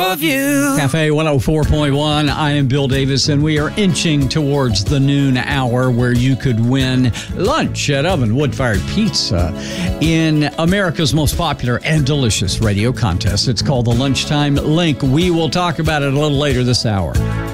of you. Cafe 104.1. I am Bill Davis, and we are inching towards the noon hour where you could win lunch at Oven Wood Fired Pizza in America's most popular and delicious radio contest. It's called the Lunchtime Link. We will talk about it a little later this hour.